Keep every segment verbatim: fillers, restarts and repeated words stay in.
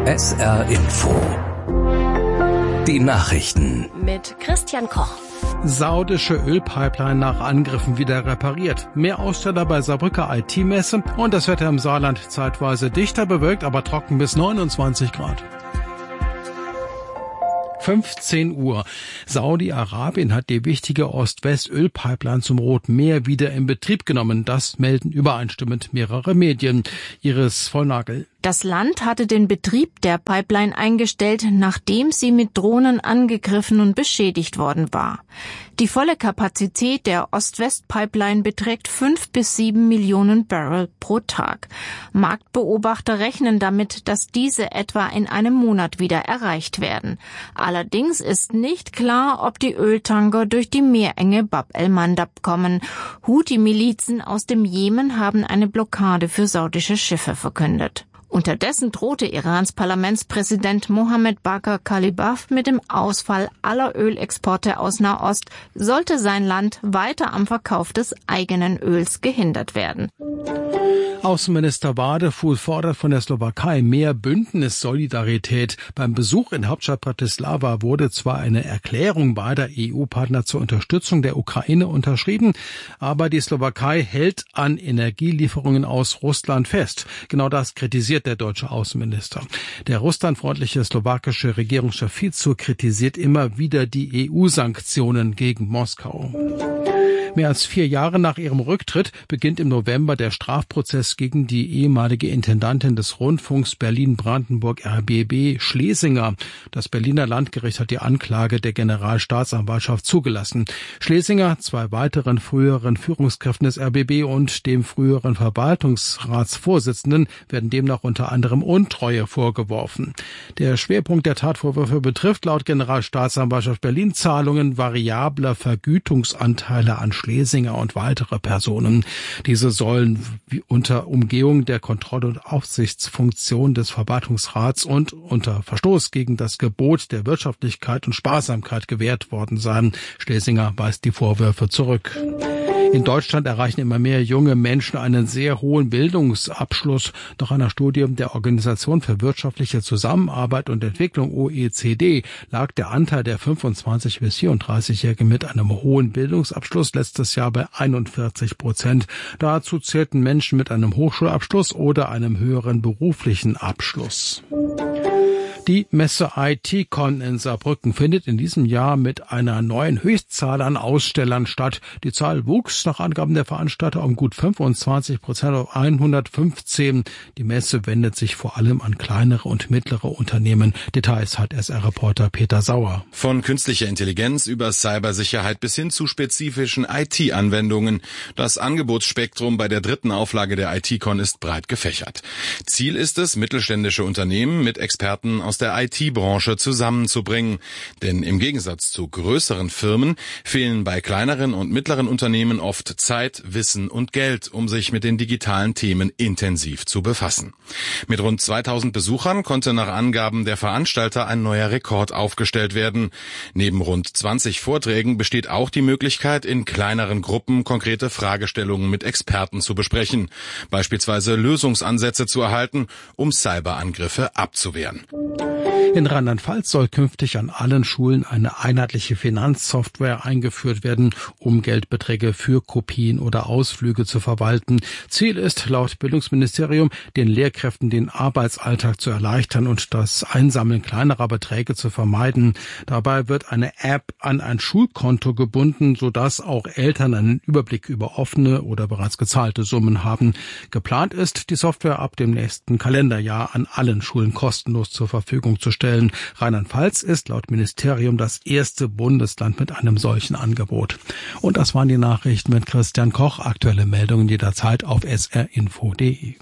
S R Info. Die Nachrichten. Mit Christian Koch. Saudische Ölpipeline nach Angriffen wieder repariert. Mehr Aussteller bei Saarbrücker I T-Messe und das Wetter im Saarland zeitweise dichter bewölkt, aber trocken bis neunundzwanzig Grad. fünfzehn Uhr. Saudi-Arabien hat die wichtige Ost-West-Ölpipeline zum Roten Meer wieder in Betrieb genommen. Das melden übereinstimmend mehrere Medien. Iris Vollnagel. Das Land hatte den Betrieb der Pipeline eingestellt, nachdem sie mit Drohnen angegriffen und beschädigt worden war. Die volle Kapazität der Ost-West-Pipeline beträgt fünf bis sieben Millionen Barrel pro Tag. Marktbeobachter rechnen damit, dass diese etwa in einem Monat wieder erreicht werden. Allerdings ist nicht klar, ob die Öltanker durch die Meerenge Bab el-Mandab kommen. Houthi-Milizen aus dem Jemen haben eine Blockade für saudische Schiffe verkündet. Unterdessen drohte Irans Parlamentspräsident Mohammed Bagher Khalibaf mit dem Ausfall aller Ölexporte aus Nahost, sollte sein Land weiter am Verkauf des eigenen Öls gehindert werden. Außenminister Wadefuhl fordert von der Slowakei mehr Bündnissolidarität. Beim Besuch in Hauptstadt Bratislava wurde zwar eine Erklärung beider E U-Partner zur Unterstützung der Ukraine unterschrieben, aber die Slowakei hält an Energielieferungen aus Russland fest. Genau das kritisiert der deutsche Außenminister. Der russlandfreundliche slowakische Regierungschef Fico kritisiert immer wieder die E U-Sanktionen gegen Moskau. Mehr als vier Jahre nach ihrem Rücktritt beginnt im November der Strafprozess gegen die ehemalige Intendantin des Rundfunks Berlin-Brandenburg R B B, Schlesinger. Das Berliner Landgericht hat die Anklage der Generalstaatsanwaltschaft zugelassen. Schlesinger, zwei weiteren früheren Führungskräften des R B B und dem früheren Verwaltungsratsvorsitzenden werden demnach unter anderem Untreue vorgeworfen. Der Schwerpunkt der Tatvorwürfe betrifft laut Generalstaatsanwaltschaft Berlin Zahlungen variabler Vergütungsanteile an Schlesinger und weitere Personen. Diese sollen unter Umgehung der Kontroll- und Aufsichtsfunktion des Verwaltungsrats und unter Verstoß gegen das Gebot der Wirtschaftlichkeit und Sparsamkeit gewährt worden sein. Schlesinger weist die Vorwürfe zurück. In Deutschland erreichen immer mehr junge Menschen einen sehr hohen Bildungsabschluss. Nach einer Studie der Organisation für wirtschaftliche Zusammenarbeit und Entwicklung O E C D lag der Anteil der fünfundzwanzig bis vierunddreißigjährigen mit einem hohen Bildungsabschluss letztes Jahr bei einundvierzig Prozent. Dazu zählten Menschen mit einem Hochschulabschluss oder einem höheren beruflichen Abschluss. Die Messe I T-Con in Saarbrücken findet in diesem Jahr mit einer neuen Höchstzahl an Ausstellern statt. Die Zahl wuchs nach Angaben der Veranstalter um gut fünfundzwanzig Prozent auf hundertfünfzehn. Die Messe wendet sich vor allem an kleinere und mittlere Unternehmen. Details hat S R-Reporter Peter Sauer. Von künstlicher Intelligenz über Cybersicherheit bis hin zu spezifischen I T-Anwendungen. Das Angebotsspektrum bei der dritten Auflage der I T-Con ist breit gefächert. Ziel ist es, mittelständische Unternehmen mit Experten aus der I T-Branche zusammenzubringen. Denn im Gegensatz zu größeren Firmen fehlen bei kleineren und mittleren Unternehmen oft Zeit, Wissen und Geld, um sich mit den digitalen Themen intensiv zu befassen. Mit rund zweitausend Besuchern konnte nach Angaben der Veranstalter ein neuer Rekord aufgestellt werden. Neben rund zwanzig Vorträgen besteht auch die Möglichkeit, in kleineren Gruppen konkrete Fragestellungen mit Experten zu besprechen, beispielsweise Lösungsansätze zu erhalten, um Cyberangriffe abzuwehren. In Rheinland-Pfalz soll künftig an allen Schulen eine einheitliche Finanzsoftware eingeführt werden, um Geldbeträge für Kopien oder Ausflüge zu verwalten. Ziel ist laut Bildungsministerium, den Lehrkräften den Arbeitsalltag zu erleichtern und das Einsammeln kleinerer Beträge zu vermeiden. Dabei wird eine App an ein Schulkonto gebunden, sodass auch Eltern einen Überblick über offene oder bereits gezahlte Summen haben. Geplant ist, die Software ab dem nächsten Kalenderjahr an allen Schulen kostenlos zur Verfügung zu stellen. Rheinland-Pfalz ist laut Ministerium das erste Bundesland mit einem solchen Angebot. Und das waren die Nachrichten mit Christian Koch. Aktuelle Meldungen jederzeit auf s r info punkt d e.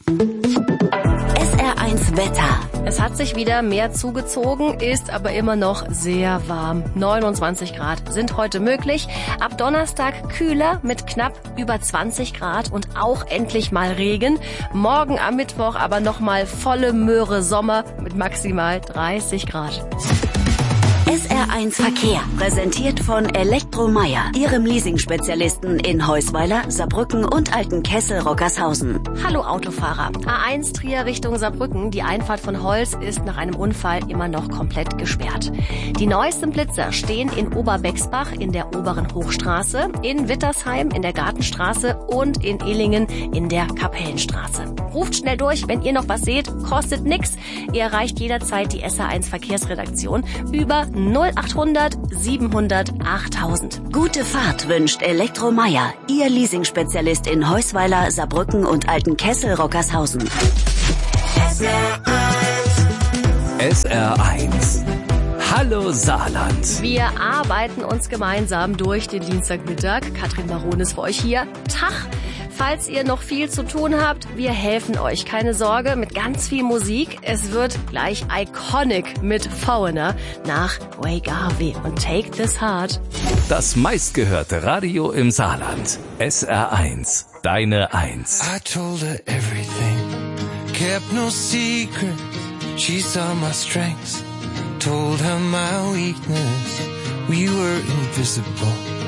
S R eins Wetter. Es hat sich wieder mehr zugezogen, ist aber immer noch sehr warm. neunundzwanzig Grad sind heute möglich. Ab Donnerstag kühler mit knapp über zwanzig Grad und auch endlich mal Regen. Morgen am Mittwoch aber nochmal volle Möhre Sommer mit maximal dreißig Grad. S R eins Verkehr, präsentiert von Elektromeyer, Ihrem Leasing-Spezialisten in Heusweiler, Saarbrücken und Altenkessel-Rockershausen. Hallo Autofahrer. A eins Trier Richtung Saarbrücken. Die Einfahrt von Holz ist nach einem Unfall immer noch komplett gesperrt. Die neuesten Blitzer stehen in Oberbexbach in der Oberen Hochstraße, in Wittersheim in der Gartenstraße und in Illingen in der Kapellenstraße. Ruft schnell durch, wenn ihr noch was seht, kostet nix. Ihr erreicht jederzeit die S R eins Verkehrsredaktion über null achthundert siebenhundert achttausend. Gute Fahrt wünscht Elektromeyer, Ihr Leasing-Spezialist in Heusweiler, Saarbrücken und Altenkessel-Rockershausen. S R eins. Hallo Saarland. Wir arbeiten uns gemeinsam durch den Dienstagmittag. Katrin Baron ist für euch hier. Tag. Falls ihr noch viel zu tun habt, wir helfen euch. Keine Sorge, mit ganz viel Musik. Es wird gleich iconic mit Foreigner nach Ray Garvey und Take This Heart. Das meistgehörte Radio im Saarland. S R eins. Deine Eins. I told her everything. Kept no secret. She saw my strengths. Told her my weakness. We were invisible.